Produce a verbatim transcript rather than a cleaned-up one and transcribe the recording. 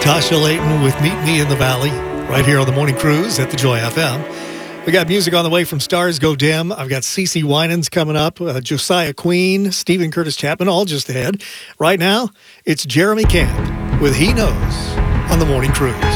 Tasha Layton with Meet Me in the Valley, right here on the Morning Cruise at the Joy F M. We got music on the way from Stars Go Dim. I've got CeCe Winans coming up, uh, Josiah Queen, Stephen Curtis Chapman, all just ahead. Right now, it's Jeremy Camp with He Knows on the Morning Cruise.